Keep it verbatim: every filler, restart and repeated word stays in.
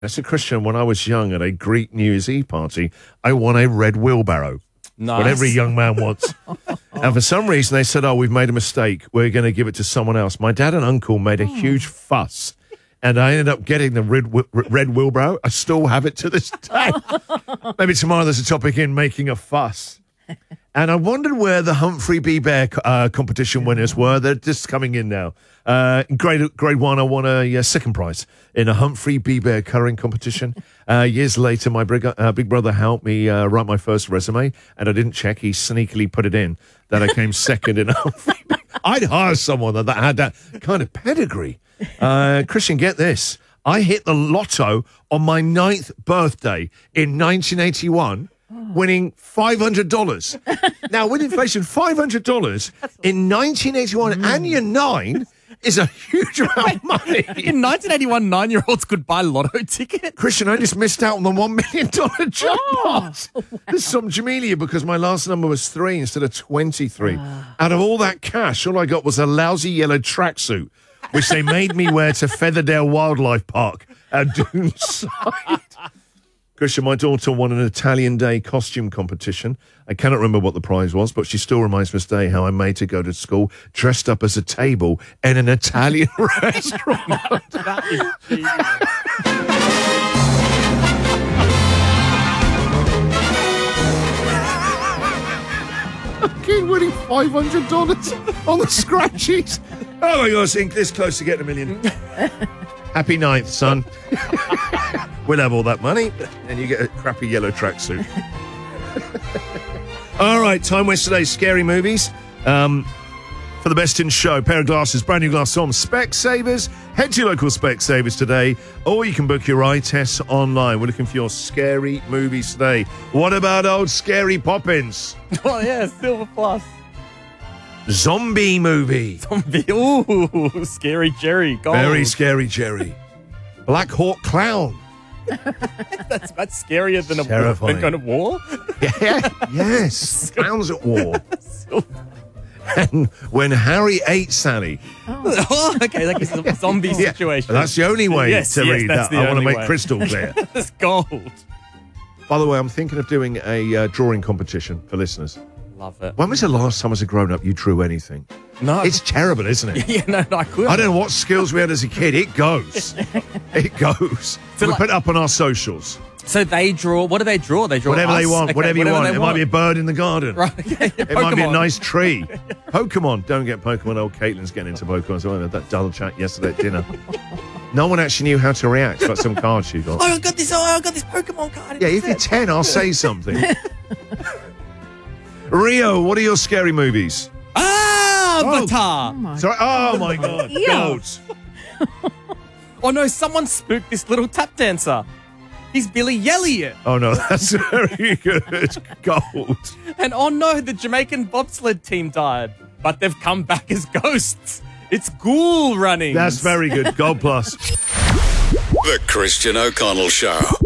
As a Christian, when I was young at a Greek New Year's Eve party, I won a red wheelbarrow. Nice. What every young man wants. And for some reason, they said, oh, we've made a mistake. We're going to give it to someone else. My dad and uncle made a huge fuss. And I ended up getting the red, red wheelbarrow. I still have it to this day. Maybe tomorrow there's a topic in making a fuss. And I wondered where the Humphrey B. Bear uh, competition winners were. They're just coming in now. Uh, in grade, grade one, I won a uh, second prize in a Humphrey B. Bear colouring competition. Uh, years later, my big, uh, big brother helped me uh, write my first resume, and I didn't check. He sneakily put it in that I came second in a Humphrey B. I'd hire someone that, that had that kind of pedigree. Uh, Christian, get this. I hit the lotto on my ninth birthday in nineteen eighty-one. Winning five hundred dollars. Now, with inflation, five hundred dollars in nineteen eighty-one mm. and you're nine is a huge amount of money. In nineteen eighty-one, nine-year-olds could buy lotto tickets. Christian, I just missed out on the one million dollars jackpot. Oh, wow. There's some Jamelia because my last number was three instead of twenty-three. Uh. Out of all that cash, all I got was a lousy yellow tracksuit, which they made me wear to Featherdale Wildlife Park at Doonside. Christian, my daughter won an Italian Day costume competition. I cannot remember what the prize was, but she still reminds me this day how I made her go to school dressed up as a table in an Italian restaurant. That is genius. Kid winning five hundred dollars on the scratchies. Oh my gosh, this close to getting a million. Happy ninth, son. We'll have all that money, and you get a crappy yellow tracksuit. All right, time waste today, scary movies. Um, for the best in show, pair of glasses, brand new glasses on Specsavers. Head to your local Specsavers today, or you can book your eye tests online. We're looking for your scary movies today. What about old Scary Poppins? Oh, yeah, Silver Plus. Zombie movie. Zombie, ooh, Scary Jerry. Gold. Very Scary Jerry. Black Hawk Clown. that's, that's scarier than a Terrifying. war, kind of war. Yeah, yes. Clowns at war. And when Harry ate Sally. Oh, oh okay, like it's a zombie yeah, situation. That's the only way yes, to yes, read that's that. The I want to make way. crystal clear. It's gold. By the way, I'm thinking of doing a uh, drawing competition for listeners. Love it. When was the last time as a grown-up you drew anything? No. It's terrible, isn't it? yeah, no, no, I couldn't. I don't know what skills we had as a kid. It goes. It goes. So we like, put it up on our socials. So they draw, what do they draw? They draw Whatever us? they want, okay, whatever you whatever want. It want. might be a bird in the garden. Right. Okay. It might be a nice tree. Pokemon. Don't get Pokemon. Old Caitlin's getting into Pokemon. So I had that dull chat yesterday at dinner. No one actually knew how to react to some cards she got. Oh, I got this, oh, I got this Pokemon card. Yeah, if you're ten, I'll say something. Rio, what are your scary movies? Avatar! Oh, oh Sorry. Oh, my God. Goats. Oh, no, someone spooked this little tap dancer. He's Billy Elliot. Oh, no, that's very good. Gold. And oh, no, the Jamaican bobsled team died. But they've come back as ghosts. It's Ghoul running. That's very good. Gold plus. The Christian O'Connell Show.